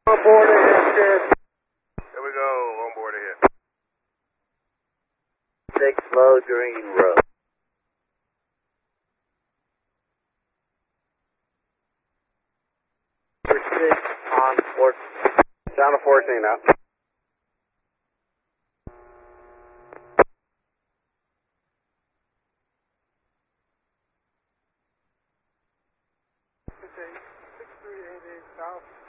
On board ahead, Here we go, on board ahead. 6 low green road. Number 6 on 14. Down to 14 now. Okay, 6388 south.